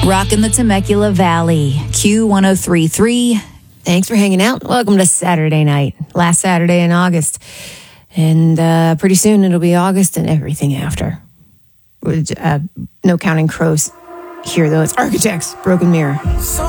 Rockin' the Temecula Valley, Q1033. Thanks for hanging out. Welcome to Saturday night, last Saturday in August. And pretty soon it'll be August and everything after. No Counting Crows here, though. It's Architects, Broken Mirror.